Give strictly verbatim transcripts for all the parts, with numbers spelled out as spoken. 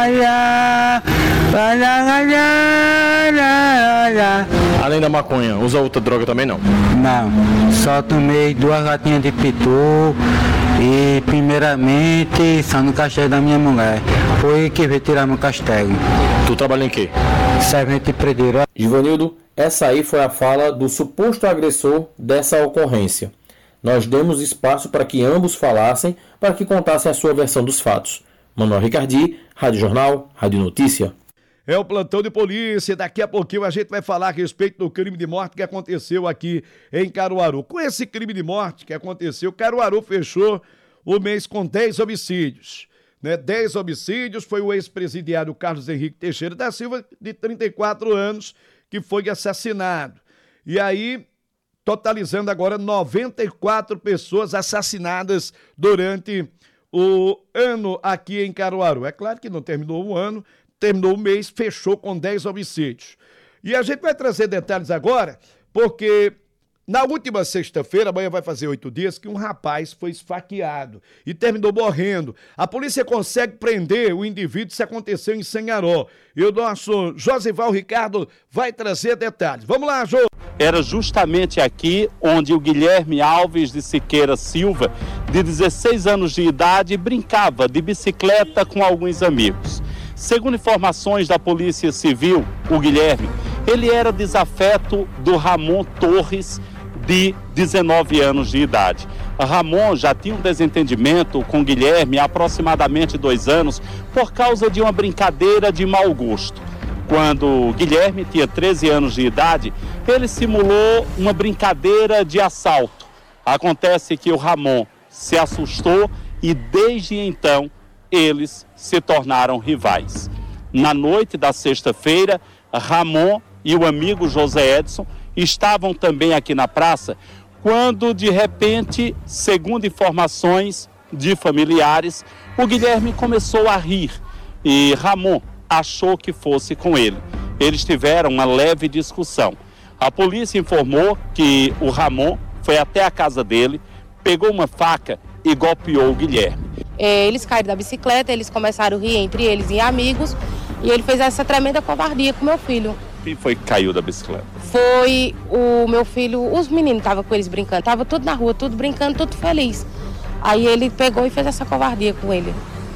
Além da maconha, usa outra droga também não? Não, só tomei duas latinhas de pitu e primeiramente só no castelo da minha mulher. Foi que veio tirar meu castelo. Tu trabalha em quê? Servente de predeiro. Givanildo, essa aí foi a fala do suposto agressor dessa ocorrência. Nós demos espaço para que ambos falassem, para que contassem a sua versão dos fatos. Manuel Ricardi, Rádio Jornal, Rádio Notícia. É o plantão de polícia. Daqui a pouquinho a gente vai falar a respeito do crime de morte que aconteceu aqui em Caruaru. Com esse crime de morte que aconteceu, Caruaru fechou o mês com dez homicídios. Né? dez homicídios, foi o ex-presidiário Carlos Henrique Teixeira da Silva, de trinta e quatro anos, que foi assassinado. E aí, totalizando agora noventa e quatro pessoas assassinadas durante o ano aqui em Caruaru. É claro que não terminou o ano, terminou o mês, fechou com dez homicídios. E a gente vai trazer detalhes agora, porque na última sexta-feira, amanhã vai fazer oito dias, que um rapaz foi esfaqueado e terminou morrendo. A polícia consegue prender o indivíduo, se aconteceu em Sanharó. E o nosso Josival Ricardo vai trazer detalhes. Vamos lá, Jô! Era justamente aqui onde o Guilherme Alves de Siqueira Silva, de dezesseis anos de idade, brincava de bicicleta com alguns amigos. Segundo informações da Polícia Civil, o Guilherme, ele era desafeto do Ramon Torres, de dezenove anos de idade. Ramon já tinha um desentendimento com Guilherme há aproximadamente dois anos por causa de uma brincadeira de mau gosto. Quando Guilherme tinha treze anos de idade, ele simulou uma brincadeira de assalto. Acontece que o Ramon se assustou e desde então eles se tornaram rivais. Na noite da sexta-feira, Ramon e o amigo José Edson estavam também aqui na praça, quando de repente, segundo informações de familiares, o Guilherme começou a rir e Ramon achou que fosse com ele. Eles tiveram uma leve discussão. A polícia informou que o Ramon foi até a casa dele, pegou uma faca e golpeou o Guilherme. É, eles caíram da bicicleta, eles começaram a rir entre eles e amigos, e ele fez essa tremenda covardia com meu filho. Quem foi que caiu da bicicleta? Foi o meu filho, os meninos estavam com eles brincando, estavam tudo na rua, tudo brincando, tudo feliz. Aí ele pegou e fez essa covardia com ele.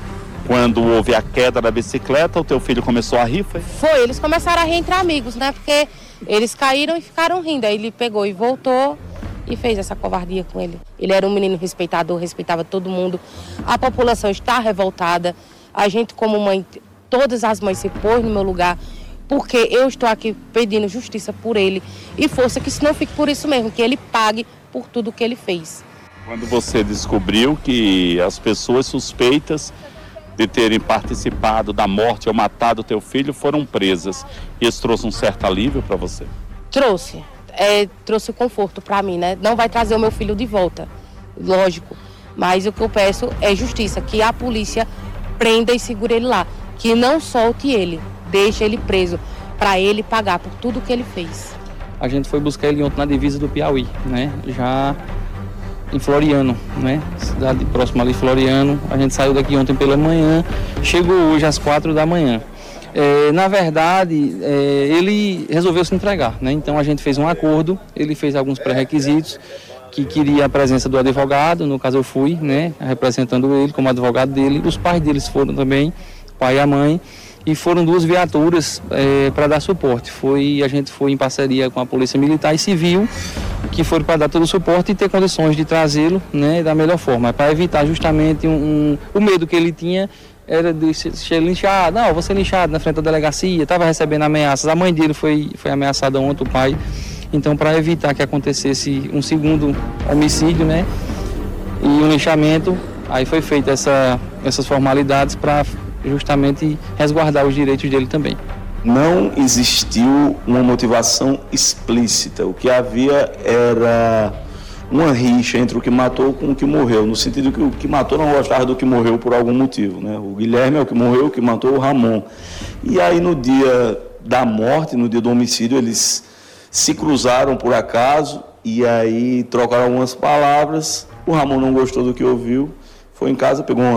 Quando houve a queda da bicicleta, o teu filho começou a rir, foi? Foi, eles começaram a rir entre amigos, né? Porque eles caíram e ficaram rindo. Aí ele pegou e voltou e fez essa covardia com ele. Ele era um menino respeitador, respeitava todo mundo. A população está revoltada. A gente, como mãe, todas as mães se pôs no meu lugar, porque eu estou aqui pedindo justiça por ele e força que isso não fique por isso mesmo, que ele pague por tudo que ele fez. Quando você descobriu que as pessoas suspeitas de terem participado da morte ou matado teu filho foram presas, isso trouxe um certo alívio para você? Trouxe, é, trouxe conforto para mim, né? Não vai trazer o meu filho de volta, lógico, mas o que eu peço é justiça, que a polícia prenda e segure ele lá, que não solte ele, deixe ele preso, para ele pagar por tudo que ele fez. A gente foi buscar ele ontem na divisa do Piauí, né? Já em Floriano, né? Cidade próxima ali, Floriano. A gente saiu daqui ontem pela manhã, chegou hoje às quatro da manhã. É, na verdade, é, ele resolveu se entregar, né? Então a gente fez um acordo, ele fez alguns pré-requisitos, que queria a presença do advogado, no caso eu fui, né? Representando ele como advogado dele. Os pais deles foram também, o pai e a mãe. E foram duas viaturas é, para dar suporte. Foi, a gente foi em parceria com a Polícia Militar e Civil, que foram para dar todo o suporte e ter condições de trazê-lo, né, da melhor forma, para evitar justamente um, um, o medo que ele tinha era de ser linchado. Não, vou ser linchado na frente da delegacia, estava recebendo ameaças. A mãe dele foi, foi ameaçada ontem, o pai. Então, para evitar que acontecesse um segundo homicídio, né, e um linchamento, aí foi feita essa, essas formalidades para justamente resguardar os direitos dele também. Não existiu uma motivação explícita. O que havia era uma rixa entre o que matou com o que morreu, no sentido que o que matou não gostava do que morreu por algum motivo, né? O Guilherme é o que morreu, o que matou o Ramon. E aí no dia da morte, no dia do homicídio, eles se cruzaram por acaso e aí trocaram algumas palavras. O Ramon não gostou do que ouviu, foi em casa, pegou uma